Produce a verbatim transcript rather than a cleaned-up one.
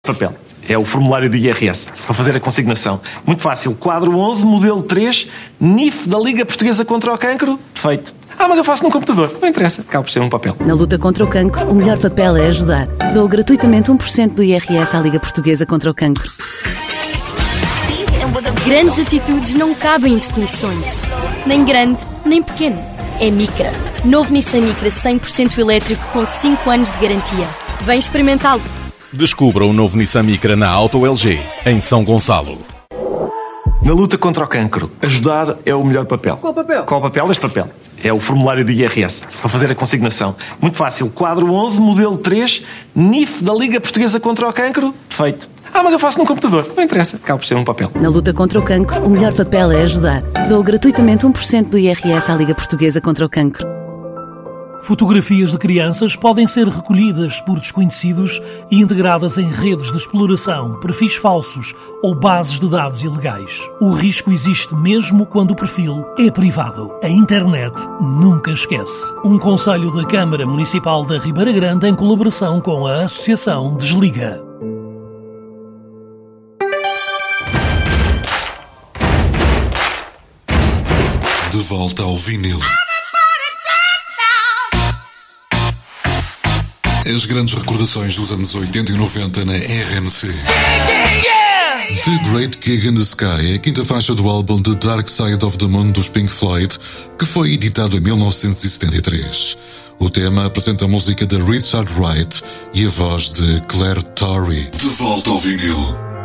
Papel. É o formulário do I R S, para fazer a consignação. Muito fácil. Quadro onze, modelo três, N I F da Liga Portuguesa contra o Cancro. Perfeito. Ah, mas eu faço num computador. Não interessa. Acaba por ser um papel. Na luta contra o cancro, o melhor papel é ajudar. Dou gratuitamente um por cento do I R S à Liga Portuguesa contra o Cancro. Grandes atitudes não cabem em definições. Nem grande, nem pequeno. É Micra. Novo Nissan Micra cem por cento elétrico com cinco anos de garantia. Vem experimentá-lo. Descubra o novo Nissan Micra na Auto L G, em São Gonçalo. Na luta contra o cancro, ajudar é o melhor papel. Qual papel? Qual papel? Este papel. É o formulário do I R S, para fazer a consignação. Muito fácil. Quadro onze, modelo três, N I F da Liga Portuguesa contra o Cancro. Perfeito. Ah, mas eu faço num computador. Não interessa. Acaba por ser um papel. Na luta contra o cancro, o melhor papel é ajudar. Dou gratuitamente um por cento do I R S à Liga Portuguesa contra o Cancro. Fotografias de crianças podem ser recolhidas por desconhecidos e integradas em redes de exploração, perfis falsos ou bases de dados ilegais. O risco existe mesmo quando o perfil é privado. A internet nunca esquece. Um conselho da Câmara Municipal da Ribeira Grande em colaboração com a Associação Desliga. De volta ao vinil. As grandes recordações dos anos oitenta e noventa na R N C. The Great Gig in the Sky é a quinta faixa do álbum The Dark Side of the Moon dos Pink Floyd, que foi editado em mil novecentos e setenta e três. O tema apresenta a música de Richard Wright e a voz de Claire Torrey. De volta ao vinil.